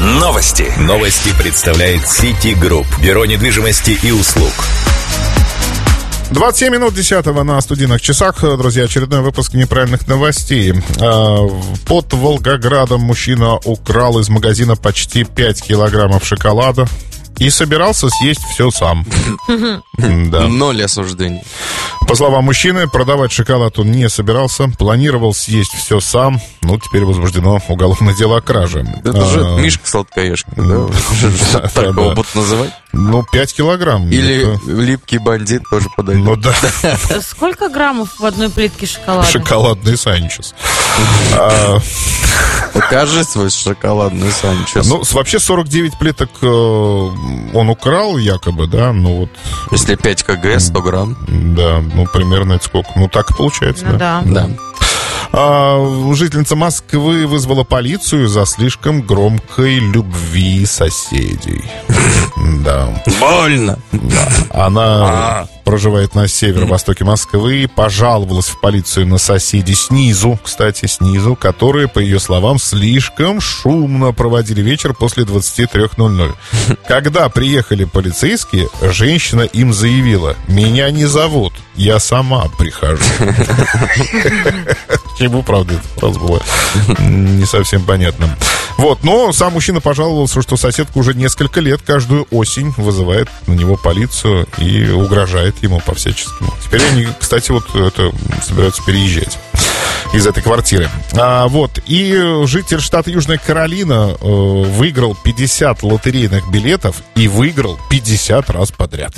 Новости. Новости представляет City Group. Бюро недвижимости и услуг. 27 минут 10 на студийных часах. Друзья, очередной выпуск неправильных новостей. Под Волгоградом мужчина украл из магазина почти 5 килограммов шоколада и собирался съесть все сам. Да. 0 осуждений. По словам мужчины, продавать шоколад он не собирался, планировал съесть все сам. Ну, теперь возбуждено уголовное дело о краже. Это же Мишка Сладкоежка, да? Так его будут называть? Ну, 5 килограмм. Или липкий бандит тоже подойдет. Ну, да. Сколько граммов в одной плитке шоколада? Шоколадный Санчес. Покажи свой шоколадный Санчес. Ну, вообще 49 плиток он украл якобы, да, ну вот... Если 5 кг, 100 грамм. Да, ну, примерно это сколько? Ну, так и получается, Ну, да. да. Жительница Москвы вызвала полицию за слишком громкой любви соседей. Да. Больно. Она проживает на северо-востоке Москвы и пожаловалась в полицию на соседей снизу, которые, по ее словам, слишком шумно проводили вечер после 23:00. Когда приехали полицейские, женщина им заявила: «Меня не зовут, я сама прихожу». Чему, правда, эта фраза была не совсем понятна. Вот, но сам мужчина пожаловался, что соседка уже несколько лет каждую осень вызывает на него полицию и угрожает ему по-всячески. Теперь они, кстати, вот это собираются переезжать из этой квартиры. И житель штата Южная Каролина выиграл 50 лотерейных билетов и выиграл 50 раз подряд.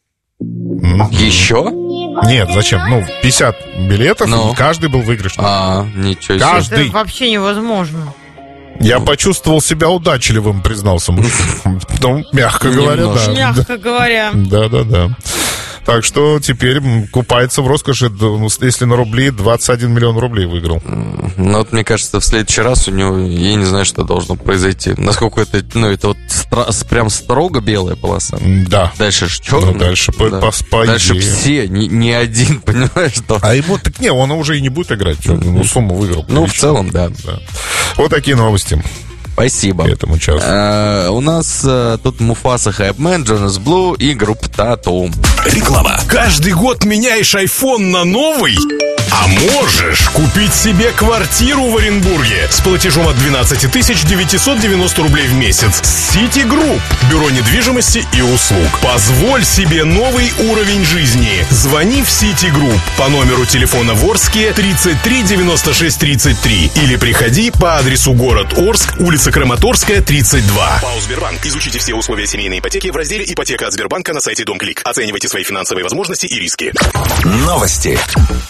Еще? Нет, зачем? 50 билетов, и каждый был выигрышный. Ничего себе. Каждый. Это вообще невозможно. Я почувствовал себя удачливым, признался мужчина. Ну, мягко говоря, да. Мягко говоря. Да. Так что теперь купается в роскоши, если на рубли, 21 миллион рублей выиграл. Ну, вот мне кажется, в следующий раз у него, я не знаю, что должно произойти. Насколько это, это вот прям строго белая полоса. Да. Дальше что? Ну, дальше по дальше идее. все, не один, понимаешь, что... А ему, так не, он уже и не будет играть. Сумму выиграл. Ну, в целом, да. Вот такие новости. Спасибо. К этому часу. У нас тут Муфаса Хайпмен, Джонас Блу и группа Тату. Реклама. Каждый год меняешь iPhone на новый? А можешь купить себе квартиру в Оренбурге с платежом от 12 990 рублей в месяц. City Group. Бюро недвижимости и услуг. Позволь себе новый уровень жизни. Звони в City Group по номеру телефона в Орске 33 96 33 или приходи по адресу город Орск, улица Краматорская, 32. ПАО «Сбербанк». Изучите все условия семейной ипотеки в разделе «Ипотека от Сбербанка» на сайте Дом Клик. Оценивайте свои финансовые возможности и риски. Новости.